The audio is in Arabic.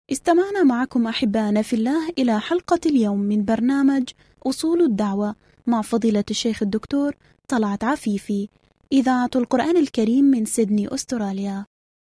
استمعنا معكم أحبائنا في الله إلى حلقة اليوم من برنامج أصول الدعوة مع فضيلة الشيخ الدكتور طلعت عفيفي، إذاعة القرآن الكريم من سيدني أستراليا.